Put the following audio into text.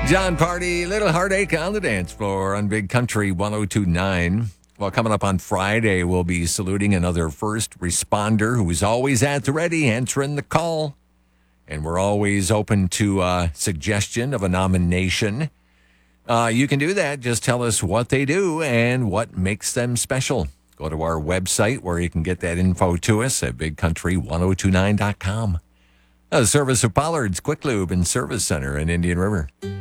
John Party, Little Heartache on the dance floor on Big Country 102.9. Well, coming up on Friday, we'll be saluting another first responder who is always at the ready, answering the call. And we're always open to suggestion of a nomination. You can do that. Just tell us what they do and what makes them special. Go to our website where you can get that info to us at bigcountry1029.com. The service of Pollard's Quick Lube and Service Center in Indian River.